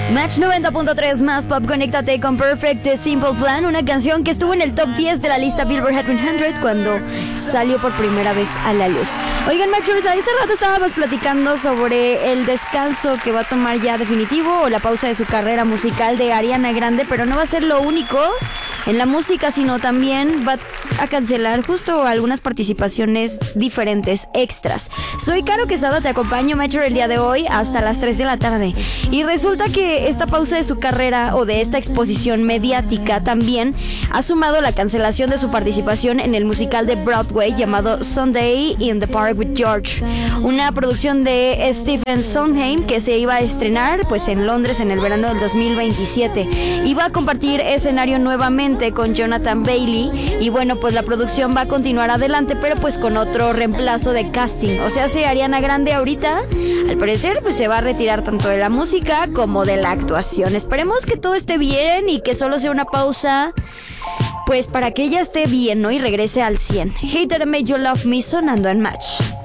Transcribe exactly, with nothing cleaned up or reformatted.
Match noventa punto tres más Pop, conéctate con Perfect de Simple Plan, una canción que estuvo en el top diez de la lista Billboard Hot cien cuando salió por primera vez a la luz. Oigan, Matchers, hace rato estábamos platicando sobre el descanso que va a tomar ya definitivo o la pausa de su carrera musical de Ariana Grande, pero no va a ser lo único en la música, sino también va a cancelar justo algunas participaciones diferentes, extras. Soy Caro Quesada, te acompaño, Matcher, el día de hoy hasta las tres de la tarde. Y resulta que esta pausa de su carrera o de esta exposición mediática también ha sumado la cancelación de su participación en el musical de Broadway llamado Sunday in the Park with George, una producción de Stephen Sondheim que se iba a estrenar pues en Londres en el verano del dos mil veintisiete. Iba a compartir escenario nuevamente con Jonathan Bailey y bueno, pues la producción va a continuar adelante, pero pues con otro reemplazo de casting. O sea, si Ariana Grande ahorita, al parecer, pues se va a retirar tanto de la música como de la actuación. Esperemos que todo esté bien y que solo sea una pausa, pues para que ella esté bien, ¿no? Y regrese al cien. Hater Made You Love Me sonando en Match.